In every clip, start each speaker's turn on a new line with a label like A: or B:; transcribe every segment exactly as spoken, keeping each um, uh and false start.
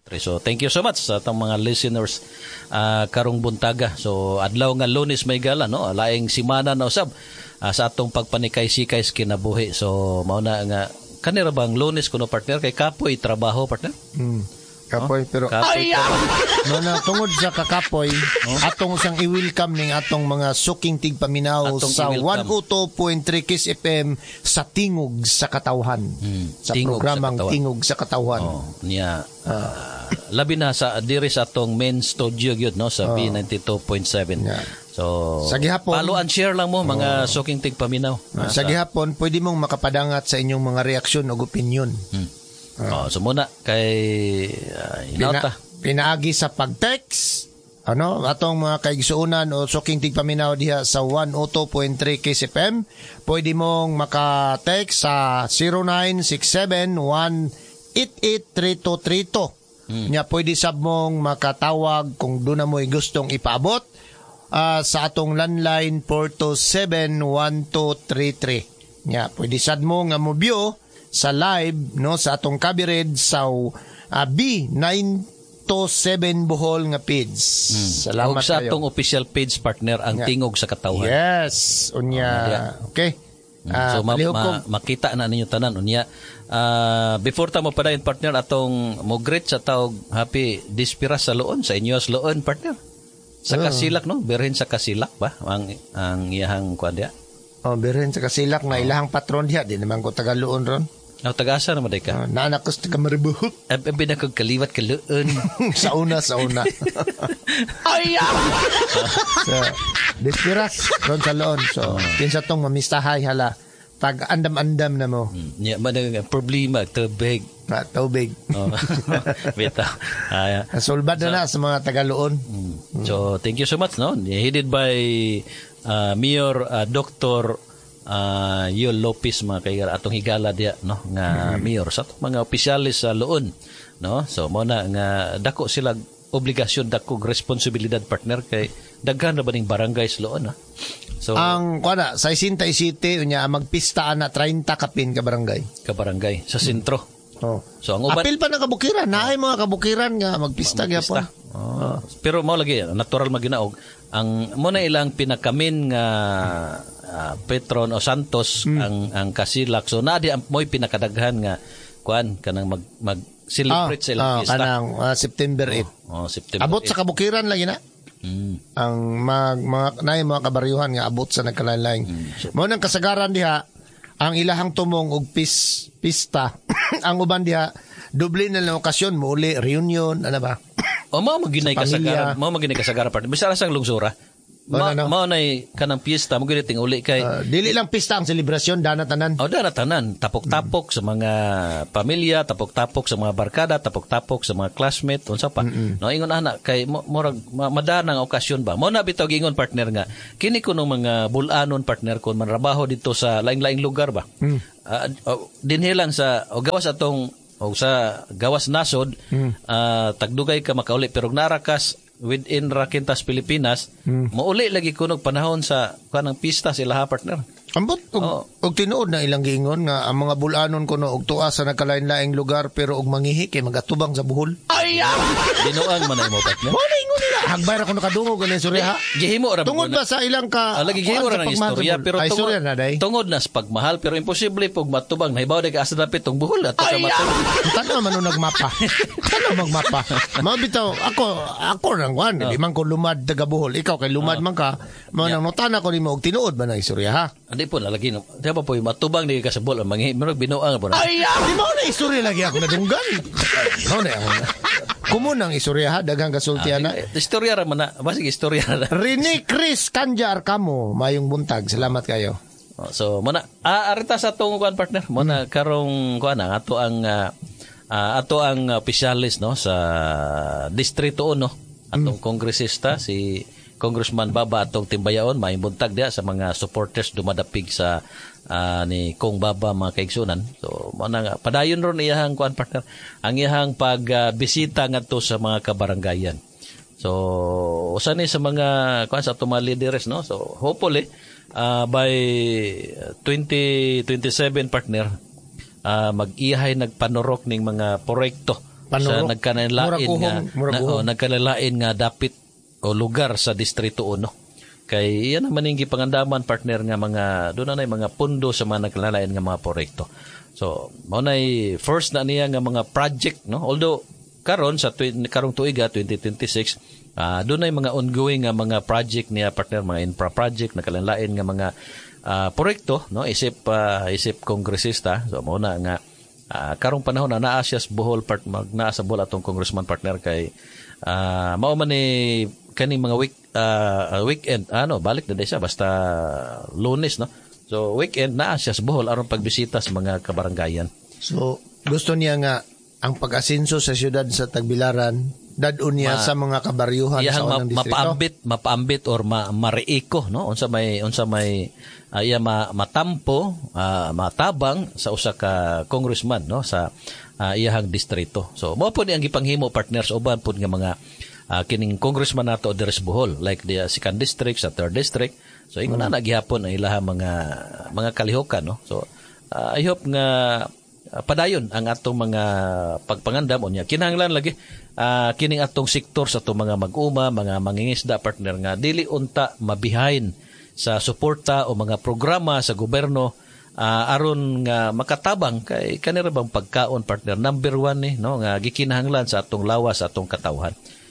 A: So thank you so much sa atong mga listeners uh, karong buntaga. So adlaw nga Lunes may gala no, laing simana na usab uh, sa atong pagpanikay-sikay sa kinabuhi. So mao na nga kanira bang Lunes kuno partner kay kapoy trabaho partner.
B: Mm. Kapoy,
A: oh?
B: pero
A: kapoy,
B: no na tungod sa kakapoy, oh? atong sang i-welcome ning atong mga suking tigpaminaw atong sa one oh two point three Kiss F M sa Tingog sa Katawhan. Hmm. Sa Tingog programang sa Tingog sa Katawhan.
A: Oh, niya uh, labi na sa diri sa atong main studio gyud no sa oh. B ninety-two point seven. Yeah. So sa gihapon, follow and share lang mo mga oh. suking tigpaminaw.
B: Uh, sa gihapon pwede mong makapadangat sa inyong mga reaksyon ug opinion. Hmm.
A: Uh, oh, so muna kay uh, inauta.
B: Pina, pinaagi sa pag-text ano atong mga kaigsuunan o suking tigpaminaw diha sa one oh two point three Kiss F M. Pwede mong maka-text sa zero nine six seven one eight eight three two three two. Hmm. Nya pwede sab mong makatawag kung doon na mo'y gustong ipaabot uh, sa atong landline four two seven one two three three. Nya pwede sad mo nga mo view sa live no sa atong kabired sa uh, B nine two seven Bohol nga page. Hmm. Salamat
A: sa
B: kayo.
A: Atong official page partner ang yeah. Tingog sa Katawhan.
B: Yes, unya. Uh, yeah. Okay.
A: Uh, so ma- ma- makita na ninyo tanan unya. Uh, before ta mo padayon partner atong mo greet sa tawag happy Dispiras sa Loon sa inyo sa Loon partner. Sa Kasilak no, berhen sa Kasilak ba ang ang iyahang kuadya.
B: Oh, berhen sa Kasilak na oh. ilahang patron diha di naman ko taga Loon ron.
A: Aw taga-asa naman day ka?
B: Uh, naanak ko sa taga Maribuhok.
A: Abi na kog kaliwat ka Loon.
B: sa una sa una. Ay. So, Dispiras ron sa Loon. So, oh. kinsa tong mamistahay hala. Pag andam-andam na mo.
A: Hmm. Yeah, man problema tubig.
B: Na tubig.
A: Oh. Beta. Uh,
B: Solbad na so, na sa mga taga-Loon.
A: Hmm. So, thank you so much no. Headed by uh, Mayor uh, Doctor uh, Yul Lopez mga kaigar atong higala dia no nga mm-hmm. mayor sa mga opisyalis sa Loon no. So mo na nga dako sila obligasyon dako responsibilidad partner kay daghan na ba ning barangay sa Loon ha. So
B: ang kuana sa Isintay City unya magpista na thirty kapin ka barangay.
A: Ka barangay sa sentro.
B: Oh.
A: So ang uban
B: apil pa ng kabukiran, naay mga kabukiran nga magpista gyapon.
A: Oh. Pero mao lagi natural maginaog ang mo na ilang pinakamin nga uh, Petron o Santos hmm. ang ang Kasilak. So na di mo'y pinakadaghan nga kuan kanang mag mag celebrate
B: oh,
A: sa ilang
B: oh,
A: fiesta.
B: Kanang uh, September eight.
A: Oh, oh September
B: abot
A: eight.
B: Sa kabukiran lagi na. Hmm. Ang mag, mga naay mga kabaryuhan nga abot sa nagkalain-lain. Hmm. So, mao nang kasagaran diha ang ilahang tumong og pis pista. Ang uban diha doble na lang okasyon mo uli reunion ano ba?
A: O mao maginay kasagaran, mao maginay kasagaran part. Bisara sang lungsura. Ma, no, no. Mao nay kanang piyesta mo gid ting uli kay
B: uh, dili lang pista ang selebrasyon dana tanan.
A: O dana tanan, tapok-tapok mm. sa mga pamilya, tapok-tapok sa mga barkada, tapok-tapok sa mga classmate unsa pa. Mm-mm. No ingon ana kay murag madanang okasyon ba. Mao na bitaw gingon partner nga kini kuno mga bulanon partner kon manrabaho dito sa laing-laing lugar ba. Mm. Uh, uh, dinhi lang sa o gawas atong o sa gawas nasod mm. uh, tagdugay ka makauli pero narakas within Rakintas Pilipinas mm. mauli lagi kunog panahon sa kanang pista sila ha partner.
B: Ambot og, oh. og tinuod na ilang giingon nga ang mga bulanon kuno og tuwa sa nagkalain-laing lugar pero og mangihi kay magatubang sa buhol. Ay!
A: Binuang man ay mo partner.
B: Mo na ingon nila. Hagbay ra kuno kadungog ganin surya ha.
A: Gihimo ra
B: tungod ba sa ilang ka
A: ah, lagi gihimo ra ng istorya pero
B: ay,
A: tungod
B: na,
A: tungod na sa pagmahal pero imposible pog matubang nahibaw day ka asa dapit tong buhol at sa matubang.
B: Tanaw man nagmapa. Tanaw magmapa. Mabitaw ako ako nang wan oh. Di man ko lumad taga buhol. Ikaw kay lumad oh. man ka. Mao nang notana ko nimo og tinuod ba na istorya ha.
A: Andi po nalagi no. Di ba po matubang di ka sa buhol mangi pero binuang po na.
B: Ay, di mo na istorya lagi ako nadunggan. Mao na ako. Kumunang istorya ha daghang kasultian na.
A: Ah, istorya ra man na. Basig istorya ra.
B: Rini Chris Kanjar kamo mayong buntag. Salamat kayo.
A: Oh, so muna ah, arita sa tong kuan partner. Muna hmm. karong kuan ato ang uh, uh, ato ang opisyalis no sa distrito no. Atong hmm. kongresista si Congressman Baba atong timbayaon may buntag dia sa mga supporters dumadapig sa uh, ni Kong Baba mga kaigsunan. So mana nga padayon ron iyahang kuan partner ang iyahang pagbisita uh, ngadto sa mga kabaranggayan. So usa ni sa mga kuan sa atong mga leaders no. So hopefully uh, by twenty twenty-seven partner uh, mag-iyahay nagpanurok ning mga proyekto
B: Panuro.
A: sa nagkanalain
B: Murag
A: nga
B: uhong, murag
A: na,
B: uhong.
A: oh, nagkanalain nga dapit o lugar sa distrito uno. Kay yan naman yung gipangandaman partner nga mga doon na mga pundo sa mga nagkanalain nga mga proyekto. So, mao nay first na niya nga mga project, no? Although karon sa twi- karong tuiga twenty twenty-six, uh, doon ay mga ongoing nga mga project niya partner, mga infra project nagkanalain nga mga uh, proyekto, no? Isip uh, isip kongresista. So, mao na nga Uh, karong panahon na naa siya sa Bohol part mag naa sa Bohol atong congressman partner kay uh, mao man ni kaning mga week uh, weekend ano balik na day siya basta Lunes, no, so weekend naa siya sa Bohol aron pagbisita sa mga kabaranggayan.
B: So gusto niya nga ang pag-asenso sa siyudad sa Tagbilaran dadun niya
A: Ma,
B: sa mga kabaryuhan sa
A: ma,
B: unang distrito.
A: Mapaambit, mapaambit or ma, mariiko, no? Unsa may unsa may uh, iya ma, matampo, uh, matabang sa usa ka congressman, no, sa uh, iyahang distrito. So mao pud ang gipanghimo partners uban pud nga mga uh, kining congressman nato diri sa Bohol like the uh, second district sa third district. So ingon na nagihapon ang ilahang mga mga kalihokan, no. So uh, I hope nga uh, padayon ang atong mga pagpangandam unya kinahanglan lagi uh, kining atong sektor sa atong mga mag-uma, mga mangingisda partner nga dili unta mabihain sa suporta o mga programa sa gobyerno uh, aron nga makatabang kay kanira bang pagkaon partner number one ni, no, nga gikinahanglan sa atong lawas sa atong katawhan.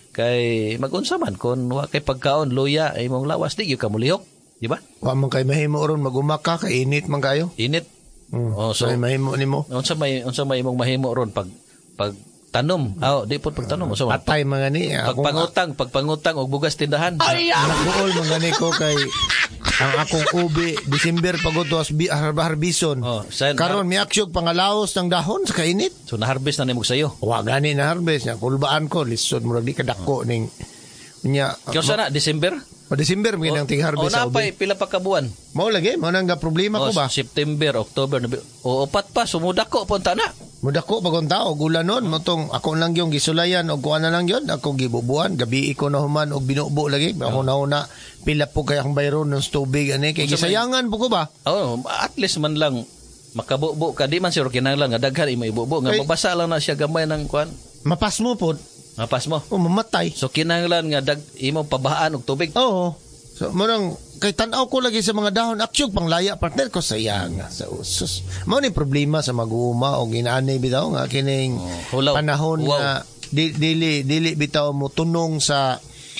A: Kay mag-unsa man kun wa kay pagkaon luya imong lawas di gyud ka mulihok, di ba?
B: Wa man kay mahimo ron magumaka kay init man kayo.
A: Init.
B: Mm.
A: Oh, so
B: May mahimo nimo.
A: unsa may unsa may imong mahimo ron pag pag tanom. Ah, oh, di pud pagtanom unsa man.
B: Atay mga ni.
A: Pagpangutang, pagpangutang og bugas tindahan.
B: Ay, nagbuol mga ni ko kay ang akong ubi December pagutos bi harbison.
A: Oh, sen-
B: Karon mi aksyog pangalaos ng dahon sa kainit.
A: So na-harvest na nimo sayo.
B: Wa gani na harvest nya kulbaan ko lisod murag di kadako ning nya.
A: Kyo sana December?
B: Pa December mi nang ting
A: O
B: harvest sa
A: napay
B: ubi.
A: pila pa ka buwan?
B: Mao lagi mao nang ga problema
A: O,
B: ko ba.
A: September, October, November. O upat pa sumuda ko punta na.
B: Mudako bagong tao gulanon mo tong ako lang yung gisulayan og kuan na lang yon ako gibubuan gabi ko na human og binubo lagi ako na una pila po kay akong bayron ng tubig ani kay gisayangan po ko ba.
A: Oh, at least man lang makabubo ka di man sir kinahanglan nga daghan imo ibubo nga
B: Ay.
A: mabasa lang na siya gamay ng kuan.
B: Mapas mo pod
A: Mapas mo.
B: o mamatay.
A: So kinahanglan nga dag imo pabahaan og tubig.
B: Oo. So, marang, kay tanaw ko lagi sa mga dahon, aksyog, panglaya, partner ko, sayang nga sa usos. Mao ni problema sa mag-uuma o ginaanay bitaw nga, kining
A: Oh, hulaw.
B: panahon
A: Wow.
B: nga, di, dili, dili bitaw mo tunong sa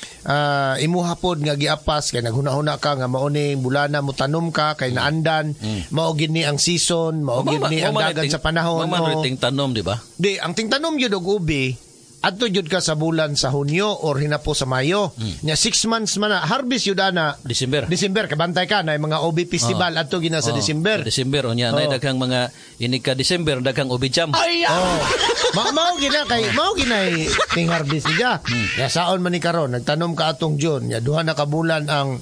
B: uh, imuhapod nga giapas, kay naghuna-huna ka nga mauni bulana mo tanom ka, kay naandan, mm. mao gid ni ang season, mao gid ni ang dagan sa panahon.
A: Maman riting tanom, di ba?
B: Di, ang tingtanom yun og ubi, adto jud ka sa bulan sa Hunyo or hinapo sa Mayo. Mm. Nya six months man na harvest yun na
A: December.
B: December kabantay ka na mga ubi festival
A: Oh.
B: adto gina sa
A: Oh,
B: December.
A: Sa December unya
B: Oh.
A: nay daghang mga ini ka December daghang ubi jam.
B: Ay, oh. Ma mao gina kay mao gina ting harvest niya.
A: Hmm.
B: Ya saon man ni karon nagtanom ka atong June nya duha na ka bulan ang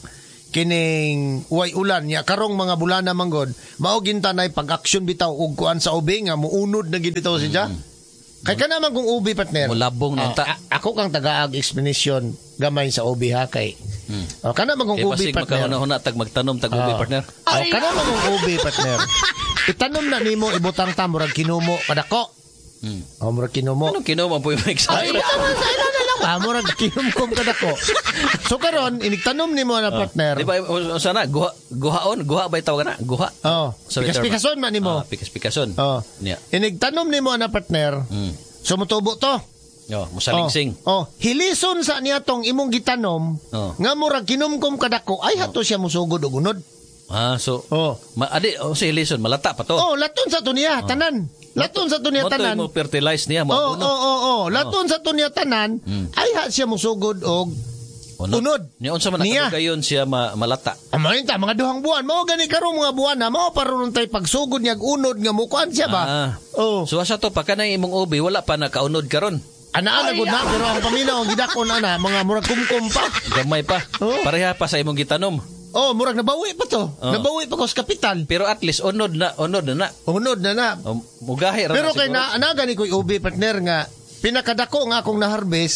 B: kining uway ulan nya karong mga bulan na manggod mao gintanay pag-action bitaw og kuan sa ubi nga muunod na gid bitaw siya. Hmm. Kay ka naman kung ubi partner.
A: Mulabong
B: Oh,
A: nanta.
B: a- ako kang tagaag explanation gamay sa ubi ha kay.
A: Hmm.
B: Oh, kana man kung
A: Kay
B: ubi
A: basig
B: partner.
A: makahuna tag magtanom tag ubi
B: Oh.
A: partner.
B: Oh, kana man kung ubi partner. Itanom na nimo ibutang ta murag kinumo kadako.
A: Hmm.
B: Oh, murag kinumo.
A: Anong kinuman po yung
B: Ay,
A: example?
B: itanom sa ila na lang ba murag kinumkom kadako. So karon inigtanom nimo na partner.
A: Di ba o sana guha guhaon, guha ba tawag na? Guha.
B: Oh,
A: So,
B: pikas-pikason man nimo.
A: Ah, pikas-pikason.
B: Oh.
A: Nya.
B: Inigtanom nimo na partner.
A: Hmm.
B: So mutubo to.
A: Yo, musalingsing.
B: Oh, oh, hilison sa niya tong imong gitanom
A: Oh.
B: nga murag kinumkom kadako ay hato siya musugod og unod.
A: Ah, so
B: Oh.
A: ma adi o si Lison malata pa to.
B: Oh, laton sa to niya tanan. Laton sa to niya
A: Mo to
B: tanan.
A: mo fertilize niya mo
B: Oh, oh,
A: uno.
B: oh, oh. Laton sa to niya tanan ay ha siya musugod og unod.
A: Niya unsa man
B: Niya.
A: nakagayon siya ma, malata.
B: Amanin ta mga duhang buwan mao gani karon mga buwan na mao paron tay pagsugod niya og unod nga mukuan siya ba.
A: Ah.
B: Oh.
A: So asa to pa kanay imong ubi wala pa nakaunod karon.
B: Anaa na gud na pero ang paminaw ang gidakon ana mga murag kumkum pa.
A: Gamay pa.
B: Oh.
A: Pareha pa sa imong gitanom.
B: Oh, murag nabawi pa to.
A: Oh.
B: Nabawi pa ko sa kapital.
A: Pero at least unod na unod na na.
B: Unod na na.
A: O, mugahi ra
B: Pero
A: na
B: kay
A: siguro.
B: na anaga ni ko'y ubi partner nga pinakadako nga akong na-harvest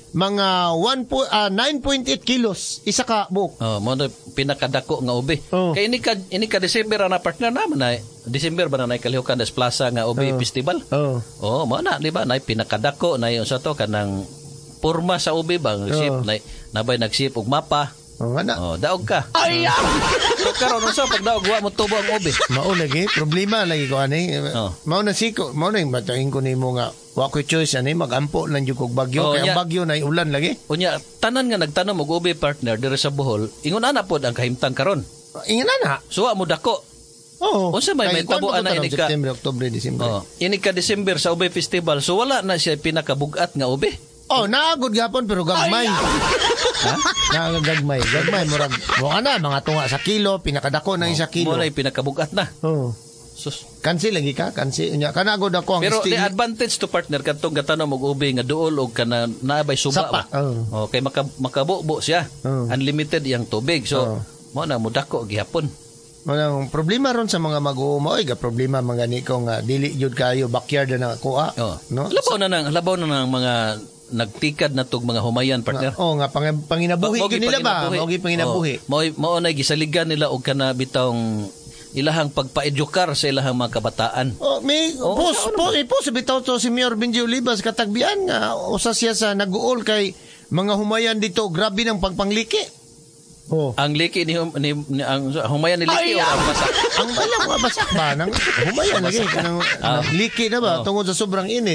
B: mga one po, uh, nine point eight kilos isa ka buok.
A: Oh, mo na pinakadako nga ubi.
B: Oh.
A: Kay ini ka ini ka December na partner naman na December ba na nay kalihukan des plaza nga ubi
B: Oh.
A: festival.
B: Oh.
A: Oh, mo na di ba nay pinakadako nay unsa to kanang porma sa ubi bang
B: Oh.
A: ship nay nabay nagsip og mapa.
B: Oh, ana.
A: Oh, daog ka. Ay, so karon unsa pag daog wa mo tubo ang ubi.
B: Mao lagi problema lagi ko ani.
A: Oh.
B: Mao na siko, mao na mataing ko nimo nga wa ko choice ani magampo lang jud kog bagyo
A: Oh,
B: kay
A: yeah.
B: ang bagyo na ulan lagi.
A: Unya tanan nga nagtanom og ubi partner diri sa Bohol, ingon ana pod ang kahimtang karon.
B: Ingana na.
A: So wa mo dako.
B: Oo.
A: Unsa may may tabuan na ini ka?
B: September, October, December.
A: Oh, ini ka December sa ubi festival. So wala na siya pinakabugat nga ubi.
B: Oh, naagod gapon pero gagmay. Ha? Naagagagmay. Gagmay murag mo ana mga tunga sa kilo, pinakadako na isa kilo.
A: Mo na pinakabugat na.
B: Oh.
A: Sus.
B: Kansi lagi ka, kansi unya kanagod ako ang
A: Pero
B: isti-
A: the advantage to partner kadtong gatanom og ubi nga duol og kana naabay suba
B: Sapa,
A: ba.
B: oh.
A: Okay, maka, makabubo siya.
B: Oh.
A: Unlimited iyang tubig. So
B: Oh.
A: mo na mudako gihapon.
B: Manang problema ron sa mga mag-uumo ay ga problema mga ni ko nga dili jud kayo backyard na kuha.
A: Oh.
B: No?
A: Labaw na nang labaw na nang mga nagtikad na tog mga humayan partner.
B: Oh, nga pang, panginabuhi
A: Mao-
B: gyud nila ba? Mao gyud panginabuhi.
A: Oh, mao mao na gisaligan nila og kana bitawng ilahang pagpa-edukar sa ilahang mga kabataan.
B: Oh, may
A: Oh,
B: pos
A: ano
B: po ipo sa bitaw to si Mayor Benji Olivas katagbian nga usa siya sa nag-uol kay mga humayan dito grabe ng pagpangliki. Oh.
A: Ang liki ni, hum- ni, ni ang humayan ni liki o ang basa.
B: Ang bala mga basak ba nang humayan lagi kanang
A: Ah.
B: liki na ba
A: Oh.
B: tungod sa sobrang init.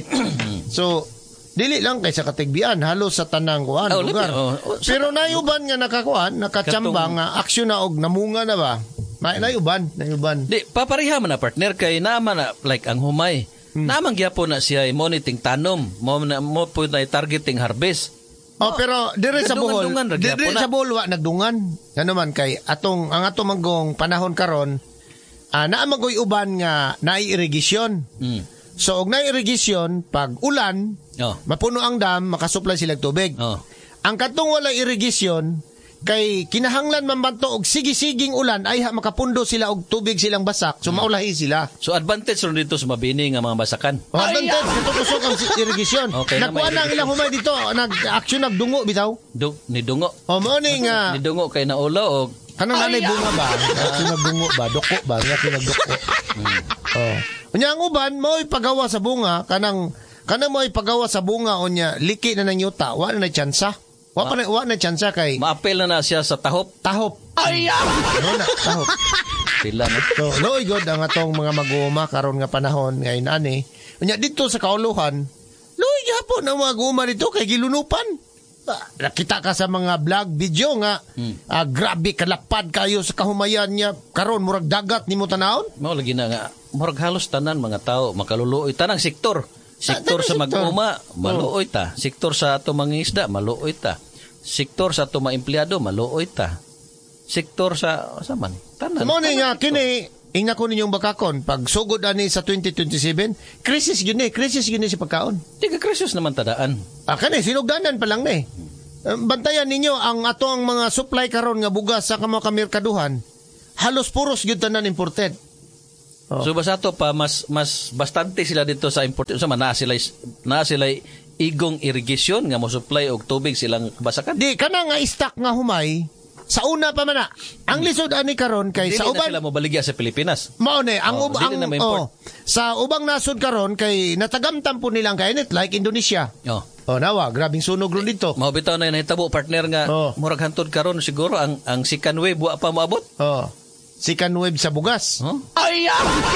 B: So dili lang kay sa katigbian halos sa tanang kuan
A: Oh,
B: lugar.
A: labi, oh. Oh,
B: Pero nayuban nga nakakuan, nakachamba
A: Katong-
B: nga aksyon na og namunga na ba? May nayuban, nayuban.
A: Di, papareha man na partner kay naman na like ang humay.
B: Hmm.
A: Namang gyapon na siya moniting tanom. Mo na mo po na targeting harvest.
B: Oh, pero dire sa Bohol,
A: Nadungan-dungan ra
B: dire
A: gyapon na.
B: sa Bohol wa nagdungan. Ano man kay atong ang atong manggong panahon karon, ah naa magoy uban nga naay-irigasyon.
A: Mm.
B: So og naay-irigasyon pag ulan,
A: Oh.
B: mapuno ang dam, makasupply sila og tubig.
A: Oh.
B: Ang katong wala irigasyon kay kinahanglan man banto og sige-siging ulan ay ha, makapundo sila og tubig silang basak. So maulahi sila.
A: So advantage ron dito sa mabini nga mga basakan.
B: O advantage dito kusog ang si- irigasyon.
A: Okay na,
B: Nagkuha
A: may
B: na ang ilang humay dito, nag-action nagdungo bitaw.
A: Du, ni dungo.
B: O mo ni nga
A: Ni dungo kay naula og
B: kanang nanay bunga ba? Action nagdungo ba? Doko ba? Nga kinagdoko.
A: mm.
B: Oh. Unya ang uban mo ipagawa sa bunga kanang kanang mo ipagawa sa bunga unya liki na nang yuta, wa na tsansa. Wa pa na wa na tsansa kay
A: maapel na na siya sa tahop.
B: tahop. Ay, ano na tahop.
A: Sila na.
B: So, loy god ang atong mga mag-uuma karon nga panahon ngayon ani. Unya dito sa kauluhan, loy gyapon ang mga uuma dito kay gilunupan. Ah, nakita ka sa mga vlog video nga
A: Hmm.
B: ah, grabe kalapad kayo sa kahumayan niya karon murag dagat nimo tanawon.
A: Mao lagi na nga murag halos tanan mga tao makaluluoy tanang sektor. Sektor
B: Ah,
A: sa
B: tanang sektor.
A: mag-uma, maluoy ta. Sektor sa ato mga isda, maluoy ta. Sektor sa ato mga empleyado, maluoy ta. Sektor sa asa man? Tanan.
B: Mo ni
A: Tanan
B: nga
A: sektor.
B: kini ingna ko ninyong bakakon pag sugod ani sa twenty twenty-seven, crisis gyud ni, crisis gyud ni sa pagkaon.
A: Di ka krisis naman tadaan.
B: Ah, kani sinugdanan pa lang ni. Eh, bantayan ninyo ang ato ang mga supply karon nga bugas sa mga kamerkaduhan. Halos puros gyud tanan imported. Oh.
A: So basta to pa mas mas bastante sila dito sa import sa man naa sila naa sila igong irrigation nga mo supply og tubig silang basakan.
B: Di kana nga stock nga humay sa una pa man na. Ang lisod ani karon kay
A: Dili
B: sa
A: na
B: uban
A: sila mo baligya sa Pilipinas.
B: mao ni ang
A: Oh,
B: ub-
A: dili
B: ang
A: na ma-import.
B: oh, sa ubang nasod karon kay natagamtam po nilang kainit like Indonesia.
A: Oh.
B: Oh nawa, grabing sunog ron dito.
A: Mao bitaw na nahitabo partner nga
B: Oh.
A: murag hantod karon siguro ang ang second wave wa pa moabot.
B: Oh. Second wave sa bugas.
A: Oh. Ay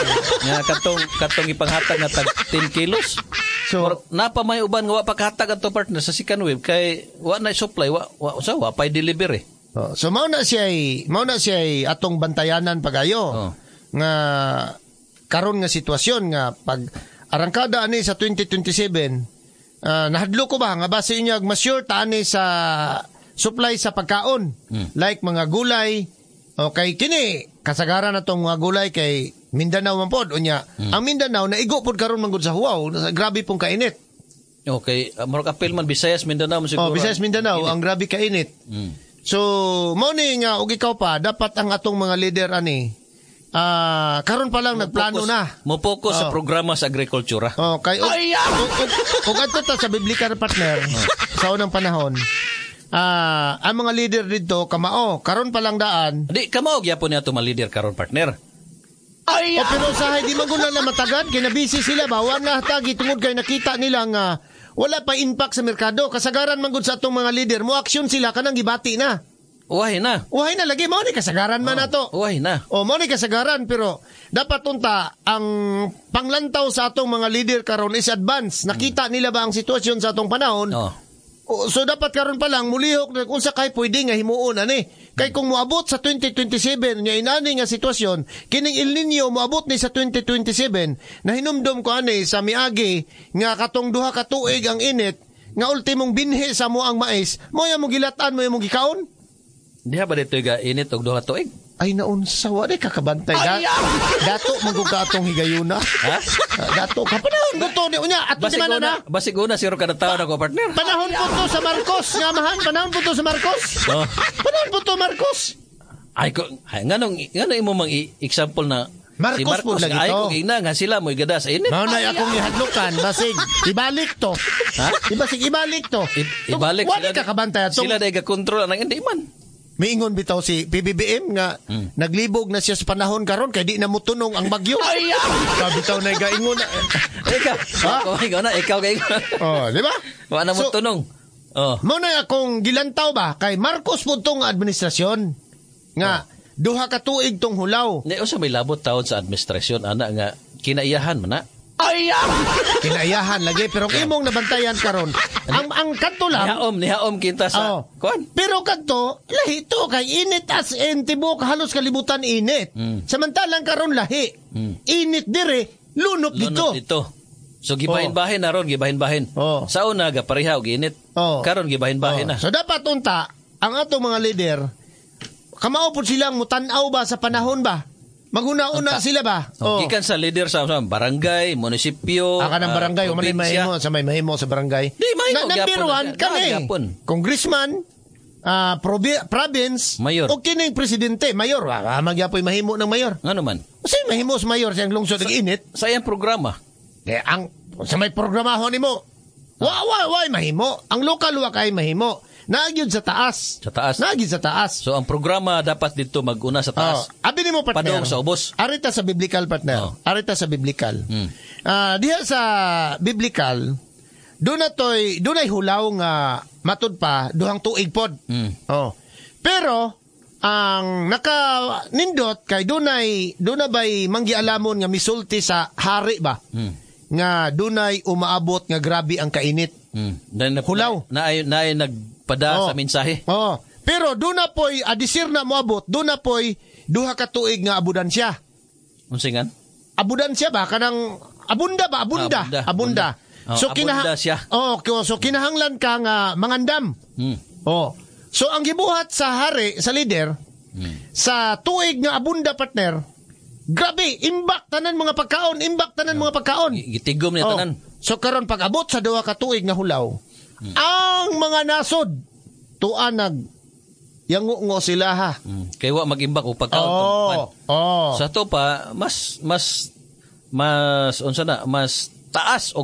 A: nga katong katong ipanghatag nga tag ten kilos.
B: So
A: Murag, napa may uban nga wa pa kahatag ato partner sa second wave kay wa na supply wa wa sa wa pa delivery.
B: Oh, so mao na siya mao na siya atong bantayanan pagayo
A: Oh.
B: nga karon nga sitwasyon nga pag arangkada ani sa twenty twenty-seven ah, nahadlo ko ba nga base inyag ma-sure ta ani sa supply sa pagkaon
A: Hmm.
B: like mga gulay okay kini kasagaran natong mga gulay kay Mindanao man pod unya ang Mindanao naigo pod karon man gud sa huwaw grabe pong kainit.
A: Okay, uh, murag apil man Visayas Mindanao mo siguro.
B: Oh Visayas Mindanao ang grabe kainit.
A: Mm.
B: So, mo ni nga og ikaw pa dapat ang atong mga leader ani Ah, karon pa lang nagplano na.
A: Mo focus sa
B: Oh.
A: programa sa agrikultura.
B: Oh, kay og og adto ta sa biblical partner sa unang panahon. Ah, ang mga leader dito kamao, karon pa lang daan.
A: Di kamo gyapon niya to mga leader karon partner.
B: O pero sa di maguna na matagad, kay nabisi sila ba? Wa na tagi tungod kay nakita nila nga wala pa impact sa merkado. Kasagaran man gud sa atong mga leader, mo aksyon sila kanang gibati na.
A: Uwahay na.
B: Uhay na lagi, mao ni kasagaran man nato.
A: Uwahay na.
B: O mao ni kasagaran, pero dapat unta ang panglantaw sa atong mga leader karon is advance. Nakita nila ba ang sitwasyon sa atong panahon?
A: Oh.
B: O, so dapat karon pa lang mulihok na kung sa kay pwede nga himuon ani. Kay kung moabot sa twenty twenty-seven nya inani nga sitwasyon, kining El Nino moabot ni sa twenty twenty-seven, na hinumdum ko ani sa miagi nga katong duha ka tuig ang init nga ultimong binhi sa mo ang mais, mo ya mo gilatan mo imong gikaon?
A: Diha ba dito ga init og duha tuig?
B: Ay naunsa wa di kakabantay da. Dato magugka atong higayuna.
A: Ha?
B: Ah, Dato ka panahon ko to ni unya ato di
A: Basig
B: man na.
A: una, basig una siro kada taon ako partner.
B: Panahon po to sa Marcos, nga mahan panahon po to sa Marcos.
A: Oh.
B: Panahon po to Marcos.
A: Ay ko, ay, nganong ngano imo mang i- example na
B: Marcos
A: si Marcos
B: po lagi
A: ay
B: to.
A: kung ina nga sila mo igada sa init.
B: Mao na akong ihadlukan basig ibalik to.
A: Ha?
B: Ibasig ibalik to.
A: I- ibalik
B: Wala ka kabantay atong
A: Sila dai ga kontrol ang hindi man.
B: miingon bitaw si P B B M nga
A: Hmm.
B: naglibog na siya sa panahon karon kay di na mutunong ang bagyo. Ay, bitaw na gaingon.
A: Ikaw,
B: Ha?
A: ha? Ikaw na, ikaw kay
B: Oh, di ba?
A: Wa na mo
B: So,
A: tunong. Oh.
B: Mao na akong gilantaw ba kay Marcos po tong administrasyon nga duha ka tuig tong hulaw.
A: Ni usa may labot taon sa administrasyon ana nga kinaiyahan man na.
B: Kinaiyahan lagi pero ang imong nabantayan karon ang ang kadto lang.
A: Nihaom, nihaom kita sa
B: Oh.
A: kuan.
B: Pero kadto lahi to kay init as in tibok halos kalibutan init.
A: Mm.
B: Samantalang karon lahi.
A: Mm.
B: Init dire lunok dito.
A: Lunot dito. So gibahin-bahin na ron, gibahin-bahin.
B: Oh.
A: Sa una ga pareha og init.
B: Oh.
A: Karon gibahin-bahin
B: Oh.
A: na.
B: So dapat unta ang atong mga leader kamao po silang mutan-aw ba sa panahon ba? Maguna-una sila ba?
A: Oh. Gikan sa leader sa, sa barangay, munisipyo,
B: Aka ng barangay,
A: ah,
B: o man
A: probinsya.
B: mahimo sa may mahimo sa barangay.
A: Di, mahimo,
B: Na, number
A: gyapon
B: one,
A: na-
B: kami.
A: gyapon.
B: Congressman, ah, probi- province,
A: Mayor.
B: o kining presidente, mayor. Ah, magyapoy mahimo ng mayor.
A: Ano man?
B: Kasi mahimo sa mayor siyang lungsod ng init.
A: Sa iyang programa.
B: Eh, ang, sa may programaho ni mo, wa, wa, wa, mahimo. Ang lokal wa kay mahimo. Nagyod sa taas.
A: Sa taas.
B: Nagyod sa taas.
A: So ang programa dapat dito maguna sa taas.
B: Oh, abi ni mo partner.
A: Padung sa ubos.
B: Arita sa biblical partner.
A: Oh.
B: Arita sa biblical.
A: Hmm.
B: Ah, diha sa biblical, doon na to'y, doon ay hulaw nga matud pa, duhang tuig pod.
A: Hmm.
B: Oh. Pero, ang naka nindot kay dunay dunay manggialamon nga misulti sa hari ba
A: Hmm.
B: nga dunay umaabot nga grabe ang kainit.
A: Hmm. Then, na,
B: Hulaw.
A: Na, na, na, ay nagpada
B: Oh.
A: sa mensahe.
B: Oh. Pero doon na po'y adisir na moabot, doon na po'y duha ka tuig nga abudansya.
A: Unsingan?
B: Abudansya ba kanang abunda ba abunda
A: Abunda.
B: abunda.
A: Oh,
B: So
A: abunda siya.
B: Oh, ko- so kinahanglan ka nga mangandam.
A: Hmm.
B: Oh. So ang gibuhat sa hari sa leader
A: Hmm.
B: sa tuig nga abunda partner, grabe, imbak tanan mga pagkaon, imbak tanan mga pagkaon.
A: Gitigom niya
B: Oh.
A: tanan.
B: So karon pag abot sa duha ka tuig nga hulaw, ang mga nasod tuanag yango-ngo sila ha.
A: Hmm. Kaya wa mag-imbak o pagkaon.
B: Oh. Oh.
A: Sa to pa, mas, mas, mas, unsa na, mas taas o